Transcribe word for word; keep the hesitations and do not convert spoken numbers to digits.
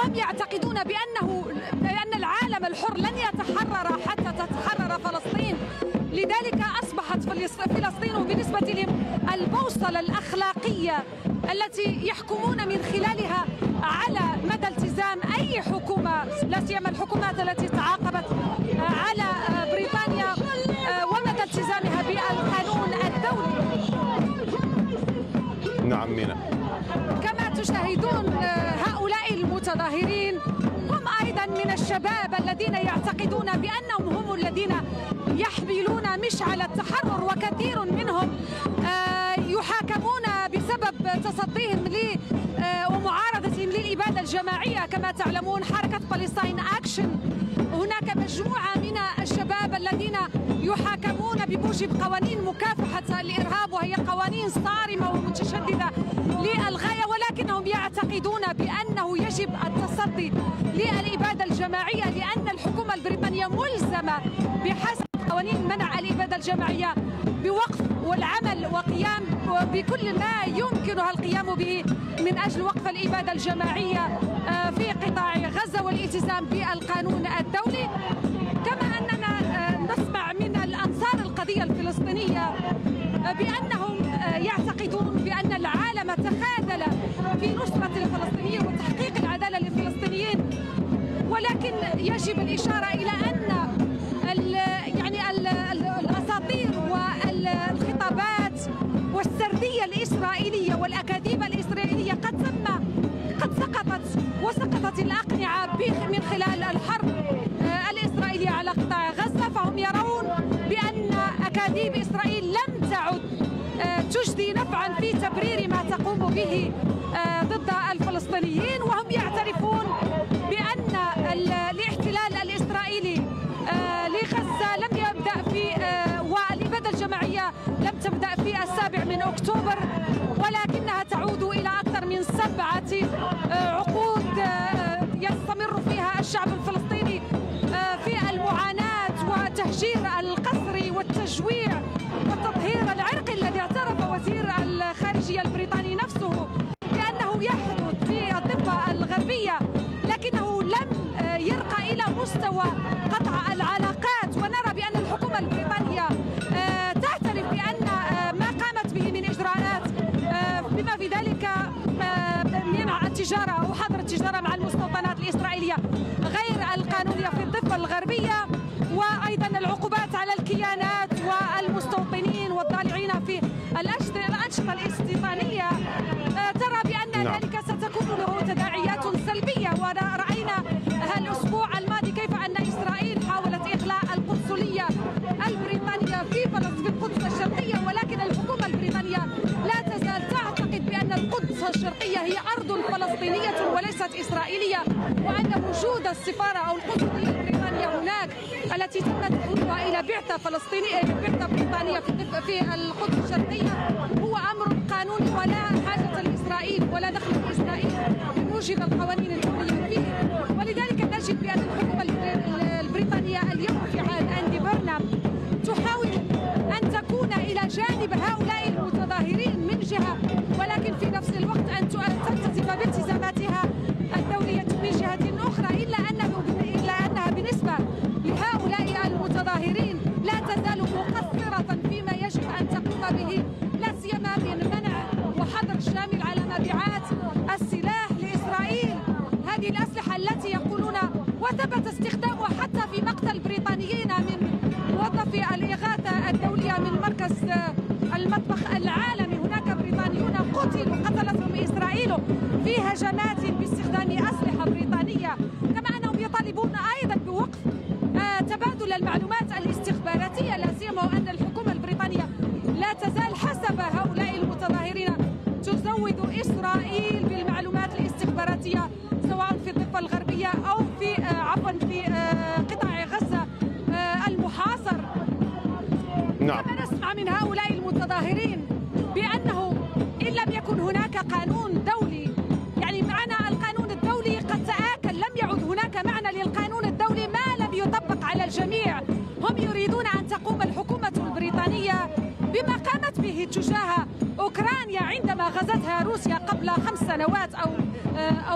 وهم يعتقدون بأنه بأن العالم الحر لن يتحرر حتى تتحرر فلسطين. لذلك أصبحت فلسطين بالنسبة لهم البوصلة الأخلاقية التي يحكمون من خلالها على مدى التزام أي حكومة، لا سيما الحكومات التي تعاقبت على بريطانيا، ومدى التزامها بالقانون الدولي. نعم مينا. كما تشاهدون هؤلاء المتظاهرين هم أيضا من الشباب الذين يعتقدون بأنهم هم الذين يحملون مشعل التحرر، وكثير منهم يحاكمون بسبب تصديهم ل ومعارضتهم للإبادة الجماعية. كما تعلمون حركة فلسطين أكشن، هناك مجموعة من الشباب الذين يحاكمون بموجب قوانين مكافحة الإرهاب، وهي قوانين صارمة ومتشددة للغاية، ولكنهم يعتقدون بأنه يجب التصدي للإبادة الجماعية، لأن الحكومة البريطانية ملزمة بحسب قوانين منع الإبادة الجماعية بوقف والعمل وقيام بكل ما يمكنها القيام به من أجل وقف الإبادة الجماعية في قطاع غزة والالتزام بالقانون الدولي. كما أننا نسمع من الأنصار القضية الفلسطينية بأنهم يعتقدون بأن العالم تخاذل في نصرة الفلسطينيين وتحقيق العدالة للفلسطينيين، ولكن يجب الإشارة إلى أن يعني الأساطير والخطابات والسردية الإسرائيلية والأكاذيب الإسرائيلية قد تم قد سقطت وسقطت الأقنعة من خلال الحرب الإسرائيلية على قطاع غزة. فهم يرون بأن أكاذيب إسرائيل لم تعد تجدي نفعا في تبرير ما تقوم به ضد الفلسطينيين، وهم يعترفون بأن الاحتلال الإسرائيلي لغزة لم يبدأ في والإبادة الجماعية لم تبدأ في السابع من أكتوبر، ولكنها تعود إلى أكثر من سبعة عقود يستمر فيها الشعب الفلسطيني في المعاناة والتهجير القسري والتجويع والتطهير العرقي الذي اعترف وزير الخارجية البريطاني نفسه بأنه يحدث في الضفة الغربية، لكنه لم يرقى إلى مستوى قطع العلاقات. ونرى بأن الحكومة البريطانية تعترف بأن ما قامت به من إجراءات بما في ذلك منع التجارة أو حظر التجارة مع المستوطنات الإسرائيلية غير القانونية في الضفة الغربية، وأيضا العقوبات على الكيانات والمستوطنين والضالعين في الأنشطة الاستيطانية، ترى بأن نعم. ذلك ستكون له تداعيات سلبية. ورأينا الأسبوع الماضي كيف أن إسرائيل حاولت إغلاق القنصلية البريطانية في في القدس الشرقية، ولكن الحكومة البريطانية لا تزال تعتقد بأن القدس الشرقية هي أرض فلسطينية وليست إسرائيلية، وأن وجود السفارة أو القنصلية البريطانية هناك التي تم دخولها إلى بعثة فلسطينية بعثة بريطانية في في القدس الشرقية هو أمر قانوني ولا حاجة لإسرائيل ولا دخل لإسرائيل بموجب القوانين الدولية فيه. ولذلك نجد بأن الحكومة البريطانية اليوم في عهد أندي بيرنام تحاول أن تكون إلى جانب هؤلاء المتظاهرين من جهة، ولكن في نفس الوقت أن تلتزم بالتزاماتها الدولية من جهة أخرى، إلا أنه إلا أنها بالنسبة لهؤلاء المتظاهرين لا تزال مقصرة فيما يجب أن تقوم به، لا سيما من منع وحظر شامل على مبيعات السلاح لإسرائيل. هذه الأسلحة التي يقولون وثبت استخدامها حتى في مقتل بريطانيين من موظفي الإغاثة الدولية من مركز المطبخ العالمي. هناك بريطانيون قتلوا قتلتهم إسرائيل في هجمات باستخدام أسلحة بريطانية. كما أنهم يطالبون أيضا بوقف تبادل المعلومات الاستخباراتية، لا سيما وأن الحكومة البريطانية لا تزال حسب هؤلاء المتظاهرين تزود إسرائيل بالمعلومات الاستخباراتية سواء في الضفة الغربية أو في عفوا في قطاع غزة المحاصر. نعم. كما نسمع من هؤلاء المتظاهرين بأنه إن لم يكن هناك قانون دولي، يعني معنى القانون الدولي قد تآكل، لم يعد هناك معنى للقانون الدولي ما لم يطبق على الجميع. هم يريدون أن تقوم الحكومة البريطانية بما قامت به تجاه أوكرانيا عندما غزتها روسيا قبل خمس سنوات أو أو